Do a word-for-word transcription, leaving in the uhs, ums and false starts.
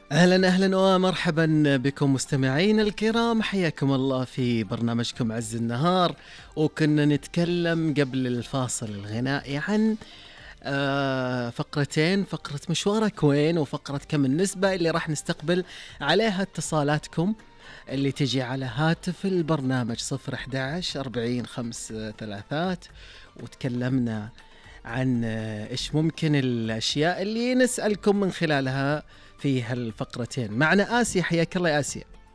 أهلا أهلا ومرحبا بكم مستمعين الكرام، حياكم الله في برنامجكم عز النهار. وكنا نتكلم قبل الفاصل الغنائي عن آه فقرتين، فقرة مشوارك وين وفقرة كم النسبة اللي راح نستقبل عليها اتصالاتكم اللي تجي على هاتف البرنامج صفر أحد عشر أربعين خمس ثلاثات. وتكلمنا عن آه، إيش ممكن الأشياء اللي نسألكم من خلالها في هالفقرتين. معنا آسيا، حياك الله يا آسيا.